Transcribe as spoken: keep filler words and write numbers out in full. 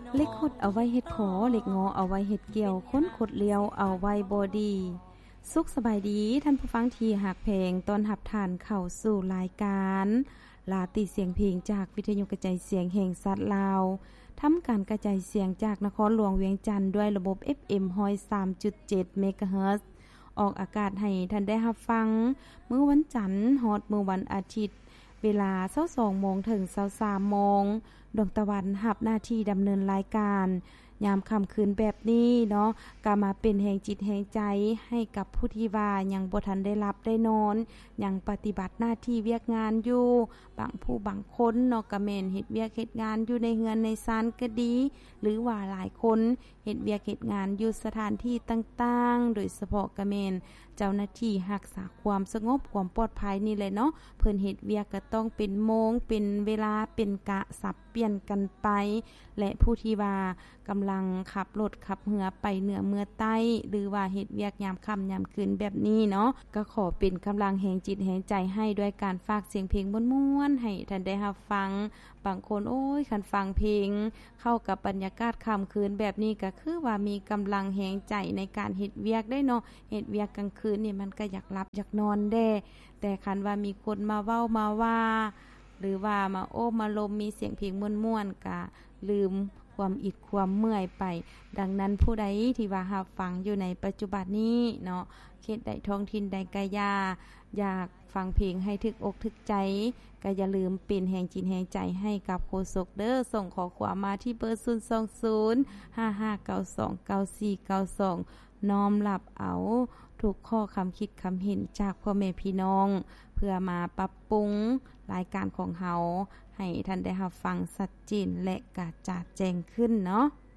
เล็กขดเอาไว้เฮ็ดขอเล็กงอเอาไว้เฮ็ดเกี่ยวค้นขดเลียวเอาไว้บ่ดีสุขสบายดีท่านผู้ฟังที่หักแพงตอนรับทานเข้าสู่รายการลาติเสียงเพลงจากวิทยุกระจายเสียงแห่งสัตว์ลาวทำการกระจายเสียงจากนครหลวงเวียงจันทน์ด้วยระบบ เอฟ เอ็ม หนึ่งศูนย์สามจุดเจ็ด เมกะเฮิรตซ์ออกอากาศให้ท่านได้รับฟังมื้อวันจันทร์ฮอดมื้อวันอาทิตย์เวลา ยี่สิบสองโมงถึง ยี่สิบสามโมงดวงตะวันรับหน้าที่ดำเนินรายการยามค่ำคืนแบบนี้เนาะก็มาเป็นแห่งจิตแห่งใจให้กับผู้ที่ว่ายังบ่ทันได้รับได้นอนยังปฏิบัติหน้าที่เวียกงานอยู่บางผู้บางคนเนาะก็แม่นเฮ็ดเวียกเฮ็ดงานอยู่ในเฮือนในศาลก็ดีหรือว่าหลายคนเฮ็ดเวียกเฮ็ดงานอยู่สถานที่ต่างๆโดยเฉพาะก็แม่นเจ้าหน้าที่รักษาความสงบความปลอดภัยนี่แหละเนาะเพิ่นเฮ็ดเวียกก็ต้องเป็นโมงเป็นเวลาเป็นกะสับเปลี่ยนกันไปและผู้ที่ว่ากำลังขับรถขับเรือไปเหนือเมือใต้หรือว่าเฮ็ดเวียกยามค่ำยามคืนแบบนี้เนาะก็ขอเป็นกำลังแห่งจิตแห่งใจให้ด้วยการฝากเสียงเพลงม่วนๆให้ท่านได้รับฟังบางคนโอ้ยคันฟังเพลงเข้ากับบรรยากาศค่ำคืนแบบนี้ก็คือว่ามีกำลังแห่งใจในการเฮ็ดเวียกได้เนาะเฮ็ดเวียกกลางคืนนี่มันก็อยากหลับอยากนอนแด้แต่คันว่ามีคนมาเว้ามาว่าหรือว่ามาโอ้มาลมมีเสียงเพลงม่วนๆก็ลืมความอิดความเมื่อยไปดังนั้นผู้ใดที่ว่ารับฟังอยู่ในปัจจุบันนี้เนาะเขตใดท้องถิ่นใดก็อย่าอยากฟังเพลงให้ถึกอกถึกใจก็อย่าลืมเป็นแห่งจิตแห่งใจให้กับโฆษกเด้อส่งขอความมาที่เบอร์ศูนย์ สอง ศูนย์ ห้า ห้า เก้า สอง เก้า สี่ เก้า สองน้อมรับเอาทุกข้อคำคิดคำเห็นจากพ่อแม่พี่น้องเพื่อมาปรับปรุงรายการของเฮาให้ท่านได้รับฟังชัดเจนและกระจ่างแจ้งขึ้นเนาะ